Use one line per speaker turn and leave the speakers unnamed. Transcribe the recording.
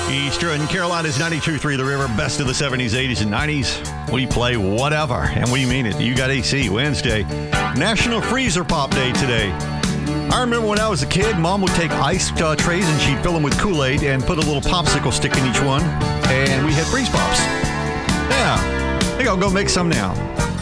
Eastern Carolina's 92.3 The River, best of the 70s, 80s, and 90s. We play whatever, and we mean it. You got AC Wednesday. National Freezer Pop Day today. I remember when I was a kid, Mom would take ice trays and she'd fill them with Kool-Aid and put a little popsicle stick in each one, and we had freeze pops. Yeah, I think I'll go make some now.